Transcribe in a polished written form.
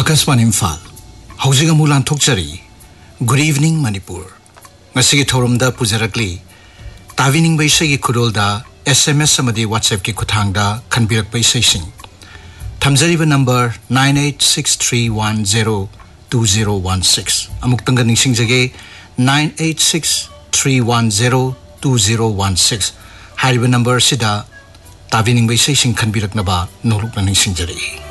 Akasman Imphal, Hausiga Mulan Thokchari, Good evening Manipur. Ngasigi Thorumda Pujarakli, Tavining Baisagi Kudolda, SMS Samadi WhatsApp ki Kuthangda, Kanbirak Baising. Tamzariba number 9863102016. Amuktanga Nishingjage 9863102016. Hariba number Sida, Tavining Baising Kanbirak Naba, Noluk Nishingjari.